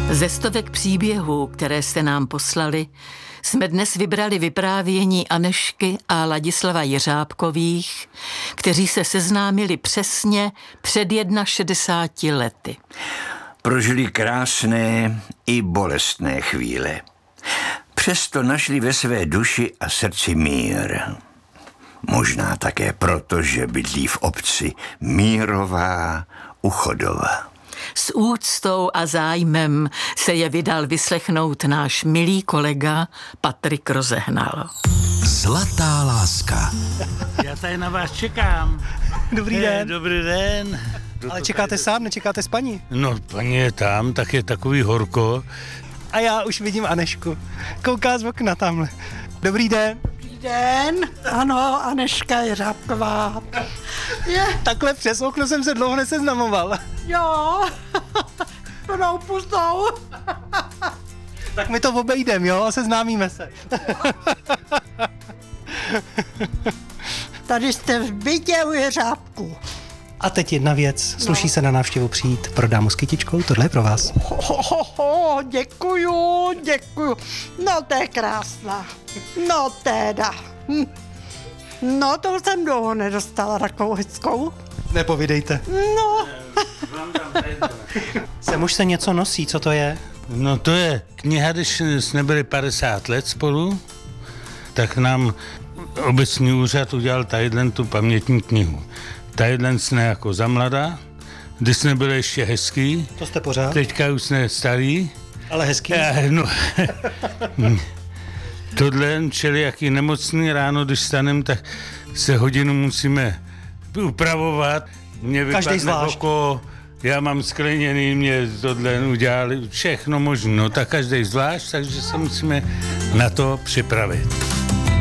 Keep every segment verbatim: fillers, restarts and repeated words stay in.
Ze stovek příběhů, které jste nám poslali, jsme dnes vybrali vyprávění Anežky a Ladislava Jeřábkových, kteří se seznámili přesně před šedesáti jedna lety. Prožili krásné i bolestné chvíle. Přesto našli ve své duši a srdci mír. Možná také proto, že bydlí v obci Mírová u Chodova. S úctou a zájmem se je vydal vyslechnout náš milý kolega Patrik Rozehnal. Zlatá láska. Já tady na vás čekám. Dobrý Hey, den. Dobrý den. Ale čekáte sám, nečekáte s paní? No, paní je tam, tak je takový horko. A já už vidím Anežku. Kouká z okna tamhle. Dobrý den. Dobrý den, ano, Anežka Jeřábková. Je, Takhle přes okno jsem se dlouho neseznamoval. jo, plnou pustou. Tak my to obejdem, jo, a seznámíme se. Tady jste v bytě u Jeřábku. A teď jedna věc. Sluší se na návštěvu přijít pro dámu s kytičkou? Tohle je pro vás. Ho, ho, ho, děkuju, děkuju. No, to je krásná. No, teda. Hm. No, to jsem dlouho nedostala takovou hezkou. Nepovídejte. No, Sem už se něco nosí, co to je? No to je kniha, když jsme byli padesát let spolu, tak nám obecní úřad udělal tadyhle tu pamětní knihu. Tadyhle jsme jako za mladá, když jsme byli ještě hezký, To jste pořád, teďka už jsme starý. ale hezký. Eh, no. Tohle, čili jaký nemocný ráno, když stanem, tak se hodinu musíme upravovat. Mě Každý vypadne zvlášť. oko, já mám skleněný, mě tohle udělali, všechno možné. No tak každý zvlášť, takže se musíme na to připravit.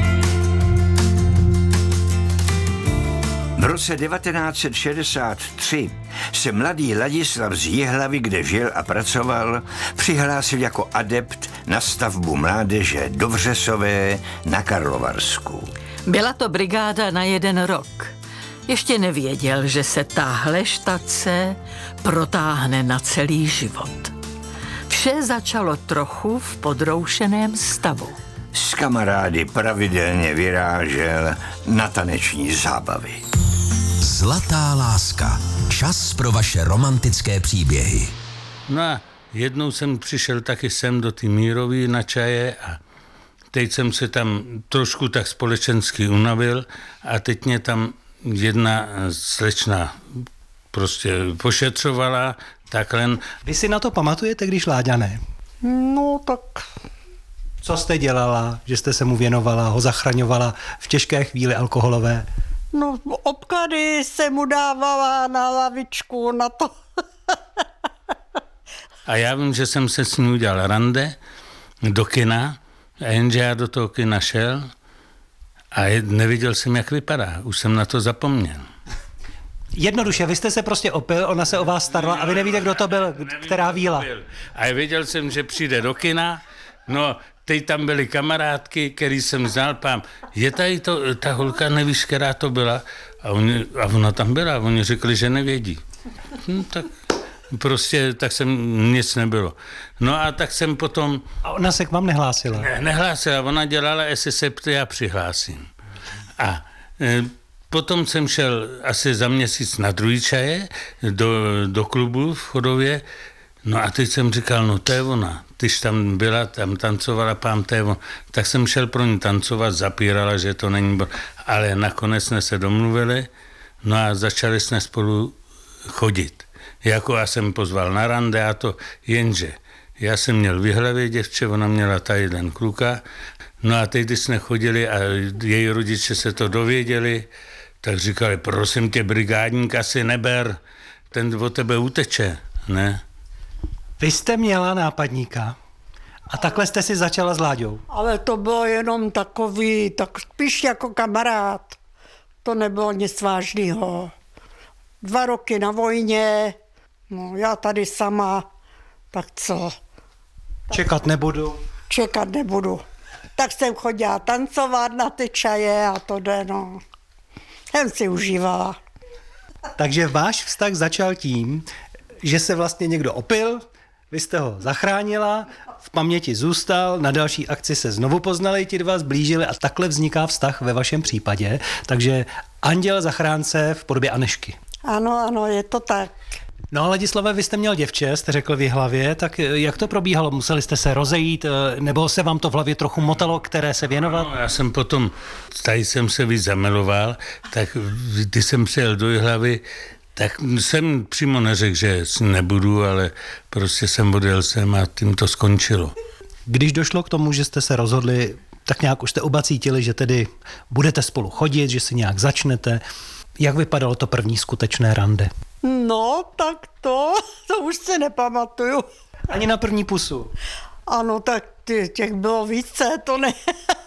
V roce devatenáct set šedesát tři se mladý Ladislav z Jihlavy, kde žil a pracoval, přihlásil jako adept na stavbu mládeže do Vřesové na Karlovarsku. Byla to brigáda na jeden rok. Ještě nevěděl, že se tahle štace protáhne na celý život. Vše začalo trochu v podroušeném stavu. S kamarády pravidelně vyrážel na taneční zábavy. Zlatá láska. Čas pro vaše romantické příběhy. No a jednou jsem přišel taky sem do té Mírový na čaje a teď jsem se tam trošku tak společensky unavil a teď mě tam jedna slečna prostě pošetřovala, takhle. Vy si na to pamatujete, když Láďa ne? no tak, Co jste dělala, že jste se mu věnovala, ho zachraňovala v těžké chvíli alkoholové? no, obklady se mu dávala na lavičku, na to. A já vím, že jsem se s ní udělal rande do kina, a jenže já do toho kina šel a neviděl jsem, jak vypadá. Už jsem na to zapomněl. Jednoduše, vy jste se prostě opil, ona se o vás starala a vy nevíte, kdo to byl, která víla. A věděl jsem, že přijde do kina, no teď tam byly kamarádky, který jsem znal, pám, je tady to, ta holka, nevíš, která to byla? A, oni, a ona tam byla, a oni řekli, že nevědí. Hm, tak prostě, tak jsem, nic nebylo. No a tak jsem potom... A ona se k vám nehlásila? Ne, nehlásila, ona dělala, jestli se ptá, já přihlásím. A e, potom jsem šel asi za měsíc na druhý čaje do, do klubu v Chodově, no a teď jsem říkal, no to je ona. Když tam byla, tam tancovala, pám, to je ona. Tak jsem šel pro ní tancovat, zapírala, že to není, ale nakonec jsme se domluvili, no a začali jsme spolu chodit. Jako já jsem pozval na rande a to, jenže já jsem měl v Jihlavě děvče, ona měla tady ten kluka, no a teď, když jsme chodili a její rodiče se to dověděli, tak říkali, prosím tě, brigádníka si neber, ten od tebe uteče, ne? Vy jste měla nápadníka a takhle jste si začala s Láďou. Ale to bylo jenom takový, tak spíš jako kamarád. To nebylo nic vážného. Dva roky na vojně, no já tady sama, tak co, Čekat nebudu. čekat nebudu. Tak jsem chodila tancovat na ty čaje a to jde, no. Jsem si užívala. Takže váš vztah začal tím, že se vlastně někdo opil, Vy jste ho zachránila, v paměti zůstal, na další akci se znovu poznali, ti dva zblížili a takhle vzniká vztah ve vašem případě. Takže anděl zachránce v podobě Anežky. Ano, ano, je to tak. No a Ladislave, vy jste měl děvče, jste řekl v Jihlavě, tak jak to probíhalo? Museli jste se rozejít, nebo se vám to v hlavě trochu motalo, které se věnovat? No, já jsem potom, tady jsem se víc zamiloval, tak když jsem přijel do Jihlavy, tak jsem přímo neřekl, že nebudu, ale prostě jsem odjel sem a tím to skončilo. Když došlo k tomu, že jste se rozhodli, tak nějak už jste oba cítili, že tedy budete spolu chodit, že si nějak začnete. Jak vypadalo to první skutečné rande? No, tak to, to už se nepamatuju. Ani na první pusu. Ano, tak těch bylo více, to ne.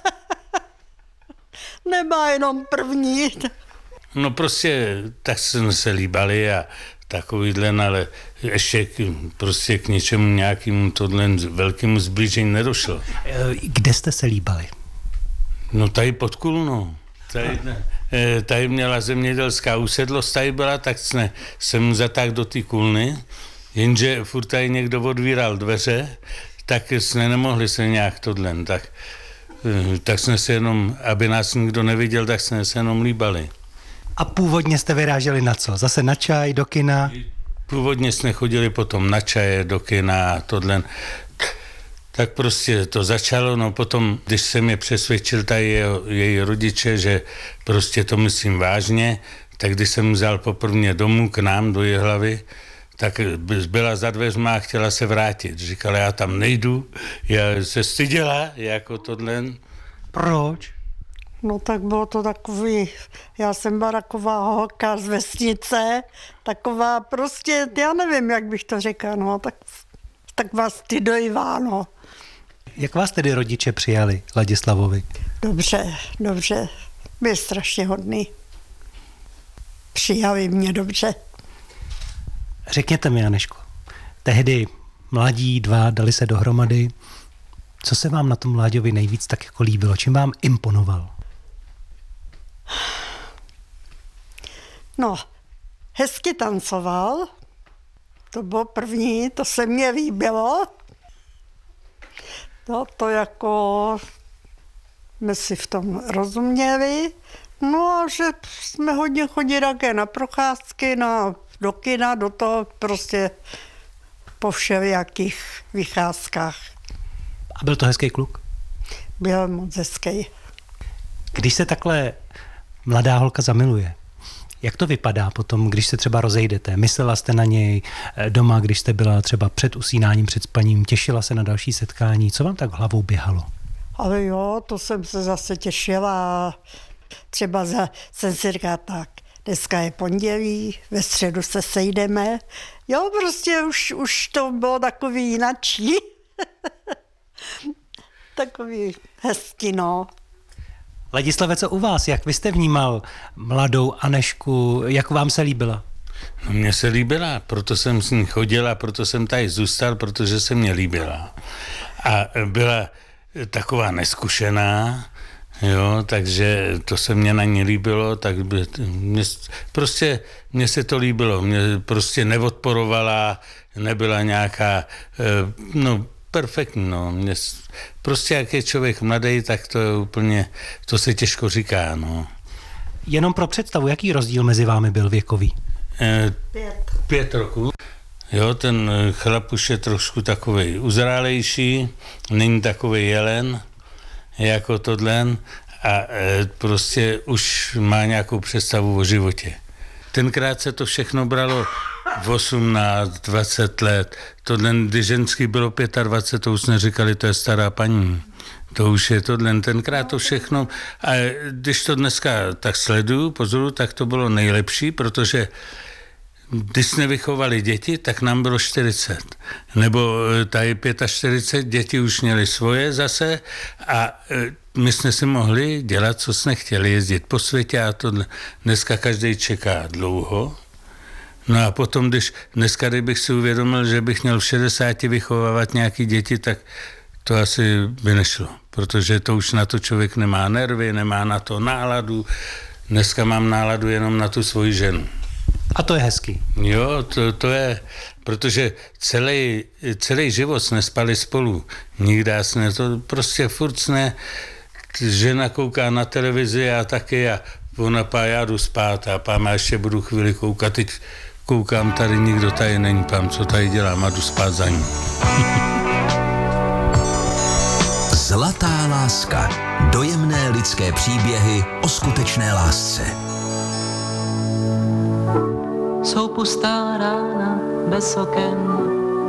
Nemá jenom první. No prostě tak jsme se líbali a takovýhle, ale ještě k, prostě k něčemu nějakému tohle velkému zblížení nedošlo. Kde jste se líbali? No tady pod Kulnou. Tady, tady měla zemědělská usedlost, tady byla, tak jsme, jsem zatáhl do té Kulny, jenže furt tady někdo odvíral dveře, tak jsme nemohli se nějak tohle, tak, tak jsme se jenom, aby nás nikdo neviděl, tak jsme se jenom líbali. A původně jste vyráželi na co? Zase na čaj, do kina? Původně jsme chodili potom na čaje, do kina a tohle. Tak prostě to začalo, no potom, když jsem je přesvědčil tady jeho, její rodiče, že prostě to myslím vážně, tak když jsem vzal poprvé domů k nám do Jihlavy, tak byla za dveřma a chtěla se vrátit. Říkala, já tam nejdu, já se styděla, jako tohle. Proč? No tak bylo to takový, já jsem byla taková holka z vesnice, taková prostě, já nevím, jak bych to řekla, no, tak, tak vás stydojivá, no. Jak vás tedy rodiče přijali, Ladislavovi? Dobře, dobře, byl strašně hodný. Přijali mě dobře. Řekněte mi, Anežko, tehdy mladí dva dali se dohromady. Co se vám na tom Láďovi nejvíc tak jako líbilo? Čím vám imponoval? No, hezky tancoval. To bylo první, to se mně líbilo. No, to jako jsme si v tom rozuměli. No a že jsme hodně chodili také na procházky, na, do kina, do toho prostě po všelijakých vycházkách. A byl to hezký kluk? Byl moc hezký. Když se takhle mladá holka zamiluje, jak to vypadá potom, když se třeba rozejdete? Myslela jste na něj doma, když jste byla třeba před usínáním, před spaním, těšila se na další setkání? Co vám tak hlavou běhalo? Ale jo, to jsem se zase těšila. Třeba za, jsem si říkala tak, dneska je pondělí, ve středu se sejdeme. Jo, prostě už, už to bylo takový jinačí. Takový hezký, no. Ladislave, co u vás? Jak vy jste vnímal mladou Anežku? Jak vám se líbila? No mně se líbila, proto jsem s ní chodila, proto jsem tady zůstal, protože se mně líbila. A byla taková neskušená, jo, takže to se mně na ní líbilo, tak by, mě, prostě mně se to líbilo, mě prostě neodporovala, nebyla nějaká, no, perfektní, no. Mě, prostě jak je člověk mladý, tak to je úplně, to se těžko říká, no. Jenom pro představu, jaký rozdíl mezi vámi byl věkový? E, pět. Pět roků. Jo, ten chlap už je trošku takovej uzrálejší, není takovej jelen, jako tohle, a e, prostě už má nějakou představu o životě. Tenkrát se to všechno bralo v osmnáct, dvacet let. Tohle, když ženský bylo dvacet pět, to už neříkali, to je stará paní. To už je tohle, tenkrát to všechno. A když to dneska tak sleduju, pozoru, tak to bylo nejlepší, protože když jsme vychovali děti, tak nám bylo čtyřicet. Nebo tady čtyřicet pět, děti už měly svoje zase a my jsme si mohli dělat, co jsme chtěli, jezdit po světě a to dneska každý čeká dlouho. No a potom, když dneska, kdybych si uvědomil, že bych měl v šedesáti vychovávat nějaký děti, tak to asi by nešlo, protože to už na to člověk nemá nervy, nemá na to náladu. Dneska mám náladu jenom na tu svoji ženu. A to je hezký. Jo, to, to je, protože celý, celý život jsme spali spolu. Nikdy jsme to prostě furt jsme, žena kouká na televizi a taky a ona pá, já jdu spát a pám, já ještě budu chvíli koukat, teď koukám, tady nikdo tady není, pám, co tady dělám a jdu spát za ní. Zlatá láska. Dojemné lidské příběhy o skutečné lásce. Jsou pustá rána bez oken,